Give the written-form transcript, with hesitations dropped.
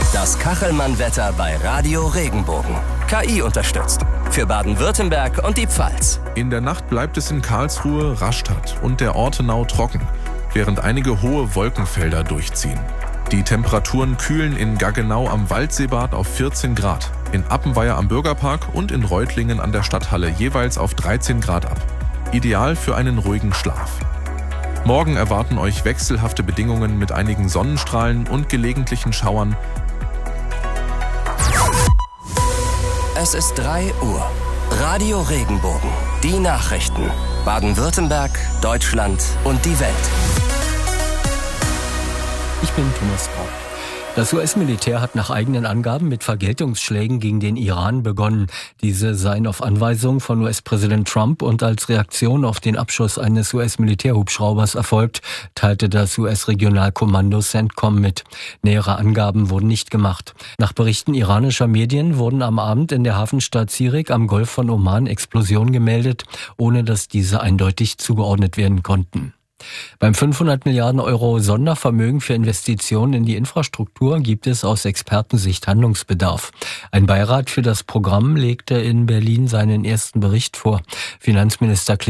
Das Kachelmann-Wetter bei Radio Regenbogen. KI unterstützt. Für Baden-Württemberg und die Pfalz. In der Nacht bleibt es in Karlsruhe, Rastatt und der Ortenau trocken, während einige hohe Wolkenfelder durchziehen. Die Temperaturen kühlen in Gaggenau am Waldseebad auf 14 Grad, in Appenweier am Bürgerpark und in Reutlingen an der Stadthalle jeweils auf 13 Grad ab. Ideal für einen ruhigen Schlaf. Morgen erwarten euch wechselhafte Bedingungen mit einigen Sonnenstrahlen und gelegentlichen Schauern. Es ist 3 Uhr. Radio Regenbogen. Die Nachrichten. Baden-Württemberg, Deutschland und die Welt. Ich bin Thomas Braun. Das US-Militär hat nach eigenen Angaben mit Vergeltungsschlägen gegen den Iran begonnen. Diese seien auf Anweisung von US-Präsident Trump und als Reaktion auf den Abschuss eines US-Militärhubschraubers erfolgt, teilte das US-Regionalkommando CENTCOM mit. Nähere Angaben wurden nicht gemacht. Nach Berichten iranischer Medien wurden am Abend in der Hafenstadt Sirik am Golf von Oman Explosionen gemeldet, ohne dass diese eindeutig zugeordnet werden konnten. Beim 500 Milliarden Euro Sondervermögen für Investitionen in die Infrastruktur gibt es aus Expertensicht Handlungsbedarf. Ein Beirat für das Programm legte in Berlin seinen ersten Bericht vor. Finanzminister